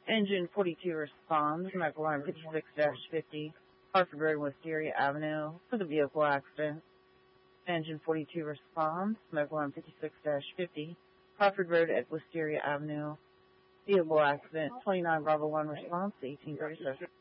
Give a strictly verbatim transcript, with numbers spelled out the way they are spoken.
Engine forty-two responds, medical line fifty-six dash fifty, Hartford Road, Wisteria Avenue, for the vehicle accident. Engine forty-two responds, medical line fifty-six dash fifty, Hartford Road at Wisteria Avenue, vehicle accident. twenty-nine Bravo one response, eighteen thirty-seven.